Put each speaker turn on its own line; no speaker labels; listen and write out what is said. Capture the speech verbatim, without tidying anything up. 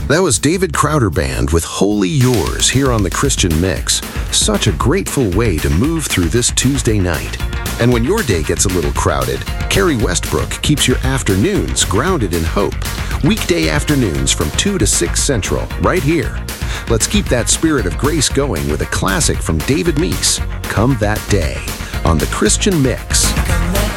That was David Crowder Band with Wholly Yours here on the Christian Mix. Such a grateful way to move through this Tuesday night. And when your day gets a little crowded, Carrie Westbrook keeps your afternoons grounded in hope. Weekday afternoons from two to six Central, right here. Let's keep that spirit of grace going with a classic from David Meese, Come That Day, on the Christian Mix.